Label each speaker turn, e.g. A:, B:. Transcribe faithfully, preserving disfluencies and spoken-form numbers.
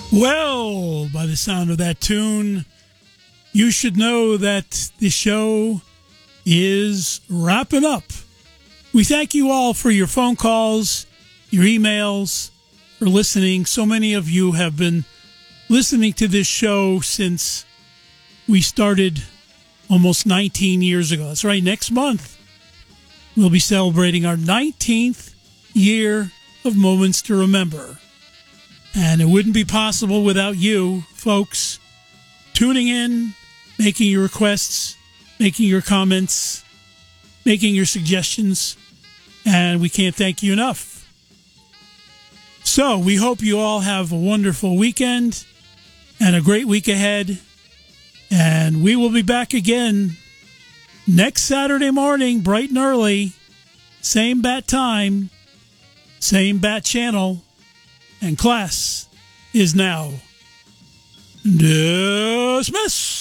A: Well, by the sound of that tune, you should know that the show is wrapping up. We thank you all for your phone calls, your emails, for listening. So many of you have been listening to this show since we started almost nineteen years ago. That's right, next month we'll be celebrating our nineteenth year of Moments to Remember. And it wouldn't be possible without you, folks, tuning in, making your requests, making your comments, making your suggestions, and we can't thank you enough. So we hope you all have a wonderful weekend and a great week ahead, and we will be back again next Saturday morning, bright and early, same bat time, same bat channel, and class is now dismissed.